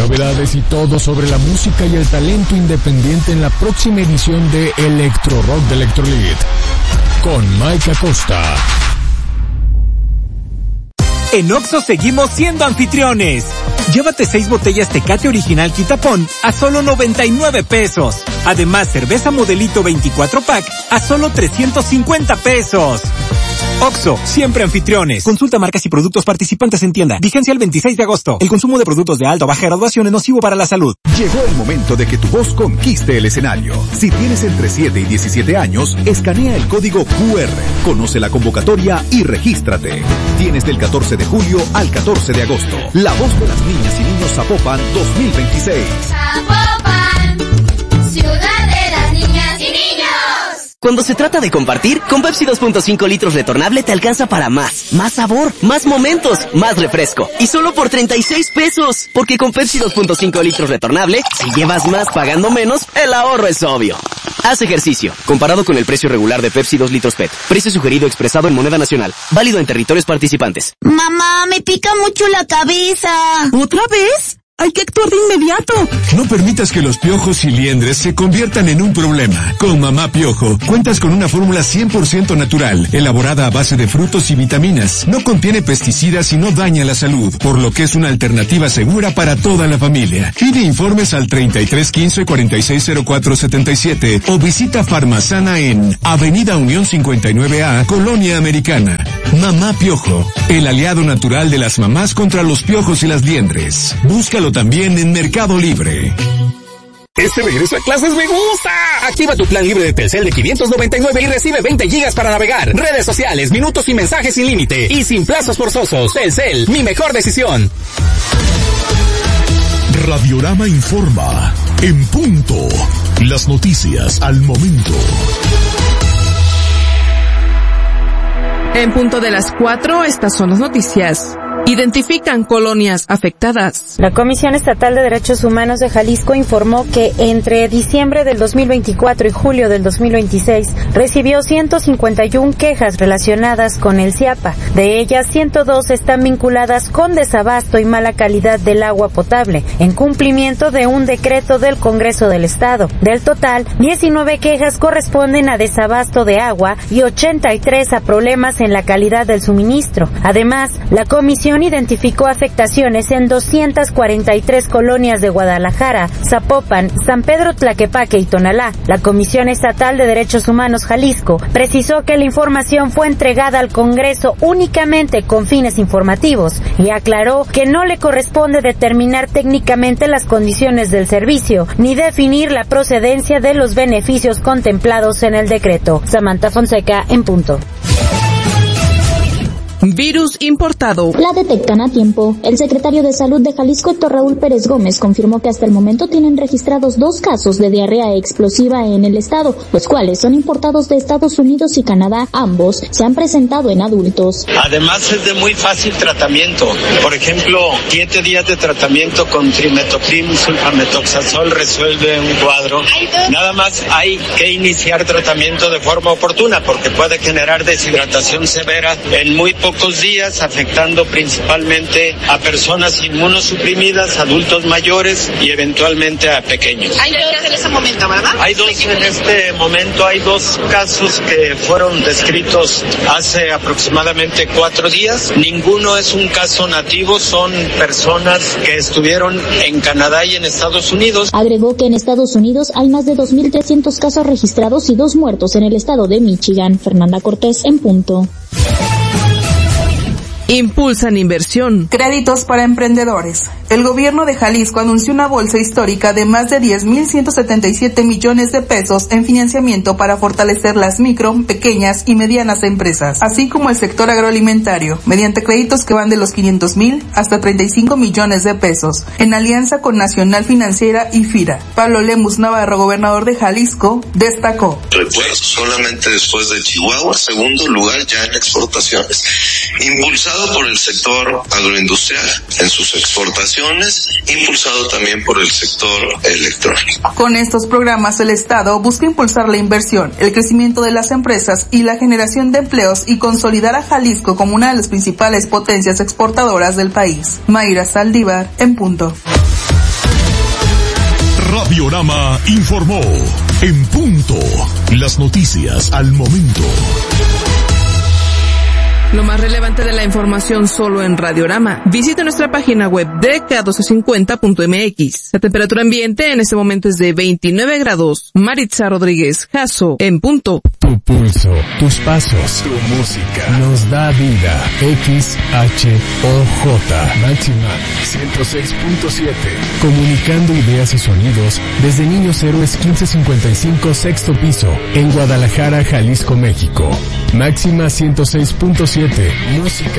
novedades y todo sobre la música y el talento independiente en la próxima edición de Electro Rock de Electrolit con Mike Acosta. En Oxxo seguimos siendo anfitriones. Llévate 6 botellas Tecate Original Quitapón a solo 99 pesos. Además, cerveza Modelito 24 pack a solo 350 pesos. Oxxo, siempre anfitriones. Consulta marcas y productos participantes en tienda. Vigencia el 26 de agosto. El consumo de productos de alta o baja graduación es nocivo para la salud. Llegó el momento de que tu voz conquiste el escenario. Si tienes entre 7 y 17 años, escanea el código QR, conoce la convocatoria y regístrate. Tienes del 14 de julio al 14 de agosto. La voz de las niñas y niños Zapopan 2026. Zapopan, ciudad de las niñas y niños. Cuando se trata de compartir, con Pepsi 2.5 litros retornable te alcanza para más. Más sabor, más momentos, más refresco. Y solo por 36 pesos. Porque con Pepsi 2.5 litros retornable, si llevas más pagando menos, el ahorro es obvio. Haz ejercicio. Comparado con el precio regular de Pepsi 2 litros PET. Precio sugerido expresado en moneda nacional. Válido en territorios participantes. Mamá, me pica mucho la cabeza. ¿Otra vez? Hay que actuar de inmediato. No permitas que los piojos y liendres se conviertan en un problema. Con Mamá Piojo, cuentas con una fórmula 100% natural, elaborada a base de frutos y vitaminas. No contiene pesticidas y no daña la salud, por lo que es una alternativa segura para toda la familia. Pide informes al 3315-460477 o visita Farmazana en Avenida Unión 59A, Colonia Americana. Mamá Piojo, el aliado natural de las mamás contra los piojos y las liendres. Búscalo también en Mercado Libre. Este regreso a clases me gusta. Activa tu plan libre de Telcel de 599 y recibe 20 gigas para navegar, redes sociales, minutos y mensajes sin límite y sin plazos forzosos. Telcel, mi mejor decisión. Radiorama informa. En punto. Las noticias al momento. En punto de las 4, estas son las noticias. Identifican colonias afectadas. La Comisión Estatal de Derechos Humanos de Jalisco informó que entre diciembre del 2024 y julio del 2026 recibió 151 quejas relacionadas con el CIAPA. De ellas, 102 están vinculadas con desabasto y mala calidad del agua potable, en cumplimiento de un decreto del Congreso del Estado. Del total, 19 quejas corresponden a desabasto de agua y 83 a problemas en la calidad del suministro. Además, la Comisión identificó afectaciones en 243 colonias de Guadalajara, Zapopan, San Pedro Tlaquepaque y Tonalá. La Comisión Estatal de Derechos Humanos Jalisco precisó que la información fue entregada al Congreso únicamente con fines informativos y aclaró que no le corresponde determinar técnicamente las condiciones del servicio ni definir la procedencia de los beneficios contemplados en el decreto. Samantha Fonseca, en punto. Virus importado. La detectan a tiempo. El secretario de Salud de Jalisco, Héctor Raúl Pérez Gómez, confirmó que hasta el momento tienen registrados 2 casos de diarrea explosiva en el estado, los cuales son importados de Estados Unidos y Canadá. Ambos se han presentado en adultos. Además es de muy fácil tratamiento. Por ejemplo, 7 días de tratamiento con trimethoprim, sulfametoxazol resuelve un cuadro. Nada más hay que iniciar tratamiento de forma oportuna porque puede generar deshidratación severa en muy pocos días, afectando principalmente a personas inmunosuprimidas, adultos mayores y eventualmente a pequeños. Hay 2 en ese momento, ¿verdad? Hay 2 en este momento, hay 2 casos que fueron descritos hace aproximadamente 4 días. Ninguno es un caso nativo, son personas que estuvieron en Canadá y en Estados Unidos. Agregó que en Estados Unidos hay más de 2.300 casos registrados y 2 muertos en el estado de Michigan. Fernanda Cortés, en punto. Impulsan inversión. Créditos para emprendedores. El gobierno de Jalisco anunció una bolsa histórica de más de 10,177 millones de pesos en financiamiento para fortalecer las micro, pequeñas y medianas empresas, así como el sector agroalimentario, mediante créditos que van de los 500,000 hasta 35 millones de pesos, en alianza con Nacional Financiera y FIRA. Pablo Lemus Navarro, gobernador de Jalisco, destacó: Refuerzo solamente después de Chihuahua, segundo lugar ya en exportaciones, impulsado por el sector agroindustrial en sus exportaciones, impulsado también por el sector electrónico. Con estos programas el Estado busca impulsar la inversión, el crecimiento de las empresas y la generación de empleos y consolidar a Jalisco como una de las principales potencias exportadoras del país. Mayra Saldívar, en punto. Radiorama informó. En punto. Las noticias al momento. Lo más relevante de la información solo en Radiorama. Visite nuestra página web DK1250.mx. La temperatura ambiente en este momento es de 29 grados. Maritza Rodríguez, Jasso, en punto. Tu pulso, tus pasos, tu música nos da vida. XHOJ Máxima 106.7. Comunicando ideas y sonidos desde Niños Héroes 1555 sexto piso en Guadalajara, Jalisco, México. Máxima 106.7. Música